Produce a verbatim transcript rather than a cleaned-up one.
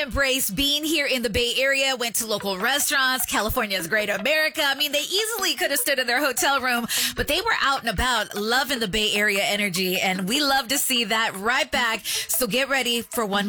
embraced being here in the Bay Area, went to local restaurants, California's great America. I mean, they easily could have stood in their hotel room, but they were out and about loving the Bay Area energy, and we love to see that right back. So get ready for one more.